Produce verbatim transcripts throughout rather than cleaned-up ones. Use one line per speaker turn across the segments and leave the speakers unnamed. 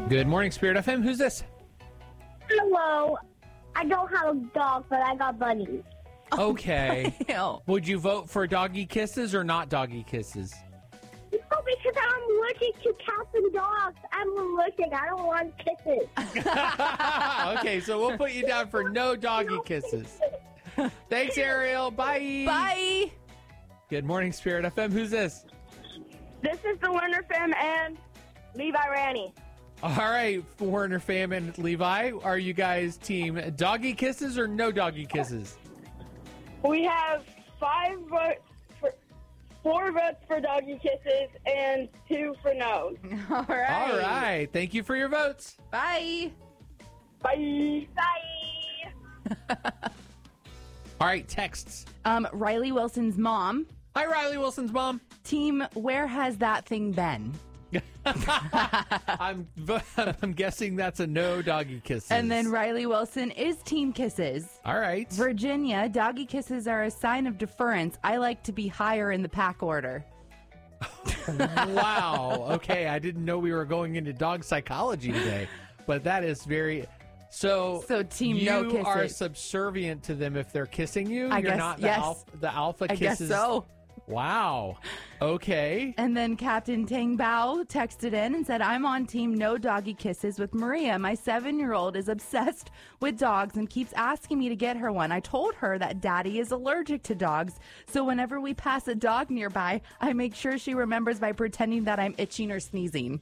Good morning, Spirit F M. Who's this?
Hello. I don't have a dog, but I got bunnies.
Okay.
Ew.
Would you vote for doggy kisses or not doggy kisses?
No, because I'm allergic to cats and dogs. I'm allergic. I don't want kisses.
Okay, so we'll put you down for no doggy kisses. Thanks, Ariel. Bye.
Bye.
Good morning, Spirit F M. Who's this?
This is the Werner fam and Levi Ranny.
All right, Warner Fam and Levi, are you guys team doggy kisses or no doggy kisses?
We have five votes for four votes for doggy kisses and two for no.
All right.
All right, thank you for your votes.
Bye.
Bye.
Bye.
All right, texts.
Um, Riley Wilson's mom.
Hi, Riley Wilson's mom.
Team, where has that thing been?
I'm I'm guessing that's a no doggy kisses.
And then Riley Wilson is team kisses.
All right.
Virginia, doggy kisses are a sign of deference. I like to be higher in the pack order.
Wow. Okay, I didn't know we were going into dog psychology today, but that is very. So,
So team
you
no kisses.
are subservient to them if they're kissing you.
I
You're
guess-
not the,
yes.
alpha, the alpha
I
kisses.
guess so.
Wow. Okay.
And then Captain Tang Bao texted in and said, I'm on team no doggy kisses with Maria. My seven-year-old is obsessed with dogs and keeps asking me to get her one. I told her that Daddy is allergic to dogs, so whenever we pass a dog nearby, I make sure she remembers by pretending that I'm itching or sneezing.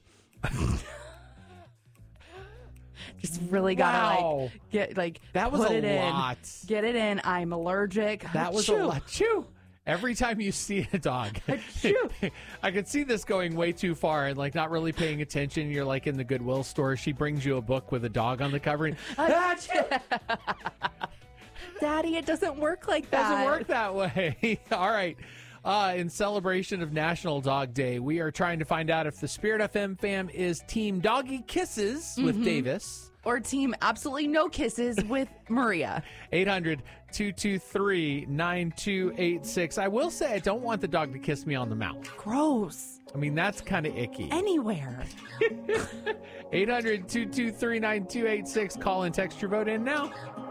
Just really gotta
Wow.
like get like
That was
put
a
it
lot.
in. Get it in. I'm allergic.
That was
Achoo.
a lot. Chew. Every time you see a dog,
Achoo.
I could see this going way too far and like not really paying attention. You're like in the Goodwill store. She brings you a book with a dog on the cover. And,
Daddy, it doesn't work like that.
doesn't work that way. All right. Uh, in celebration of National Dog Day, we are trying to find out if the Spirit F M fam is Team Doggy Kisses with Davis.
Or team absolutely no kisses with Maria.
eight hundred, two two three, nine two eight six. I will say I don't want the dog to kiss me on the mouth.
Gross.
I mean, that's kind of icky.
Anywhere.
eight hundred, two two three, nine two eight six. Call and text your vote in now.